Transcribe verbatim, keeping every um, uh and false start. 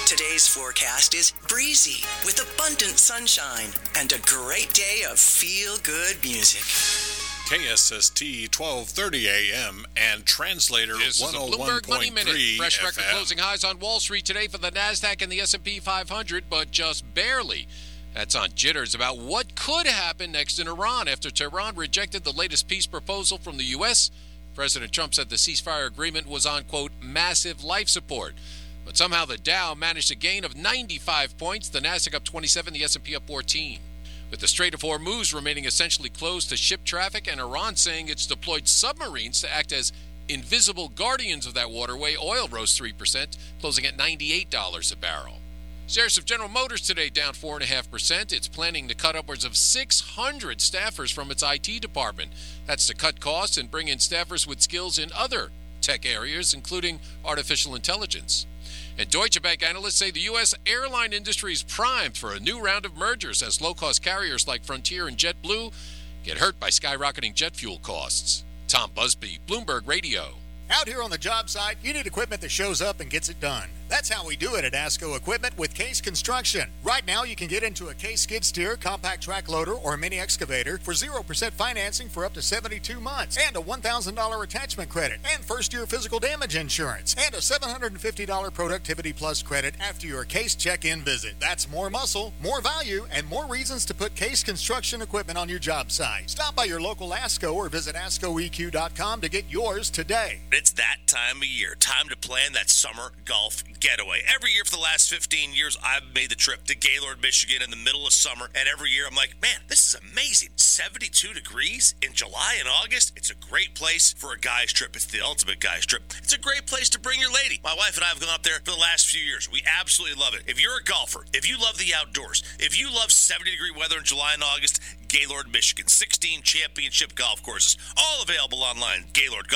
Today's forecast is breezy with abundant sunshine and a great day of feel-good music. K S S T twelve thirty A M and Translator This one is a oh one Bloomberg Money point Minute. three Fresh F record M. closing highs on Wall Street today for the NASDAQ and the S and P five hundred, but just barely. That's on jitters about what could happen next in Iran after Tehran rejected the latest peace proposal from the U S. President Trump said the ceasefire agreement was on, quote, massive life support. But somehow the Dow managed a gain of ninety-five points, the NASDAQ up twenty-seven, the S and P up fourteen. With the Strait of Hormuz remaining essentially closed to ship traffic and Iran saying it's deployed submarines to act as invisible guardians of that waterway, oil rose three percent, closing at ninety-eight dollars a barrel. Shares of General Motors today down four point five percent. It's planning to cut upwards of six hundred staffers from its I T department. That's to cut costs and bring in staffers with skills in other tech areas, including artificial intelligence. And Deutsche Bank analysts say the U S airline industry is primed for a new round of mergers as low-cost carriers like Frontier and JetBlue get hurt by skyrocketing jet fuel costs. Tom Busby, Bloomberg Radio. Out here on the job site, you need equipment that shows up and gets it done. That's how we do it at ASCO Equipment with Case Construction. Right now, you can get into a Case skid steer, compact track loader, or mini excavator for zero percent financing for up to seventy-two months, and a one thousand dollars attachment credit, and first-year physical damage insurance, and a seven hundred fifty dollars Productivity Plus credit after your Case check-in visit. That's more muscle, more value, and more reasons to put Case Construction equipment on your job site. Stop by your local ASCO or visit asco e q dot com to get yours today. It's that time of year. Time to plan that summer golf getaway. Every year for the last fifteen years, I've made the trip to Gaylord, Michigan in the middle of summer, and every year I'm like, man, this is amazing. seventy-two degrees in July and August. It's a great place for a guy's trip. It's the ultimate guy's trip. It's a great place to bring your lady. My wife and I have gone up there for the last few years. We absolutely love it. If you're a golfer, if you love the outdoors, if you love seventy degree weather in July and August, Gaylord, Michigan. sixteen championship golf courses, all available online, gaylord golf